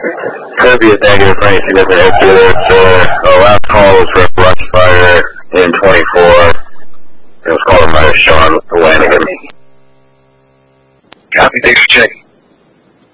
Could be a negative for any significant hits either. The last call was for a brush fire in 24. It was called by Sean Lanigan. Copy, thanks for checking.